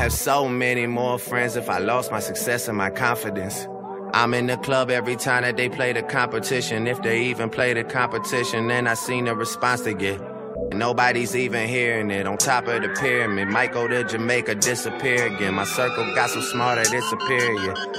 Have so many more friends if I lost my success and my confidence. I'm in the club every time that they play the competition. If they even play the competition, then I seen the response they get. And nobody's even hearing it. On top of the pyramid, might go to Jamaica, disappear again. My circle got so smart that it's superior.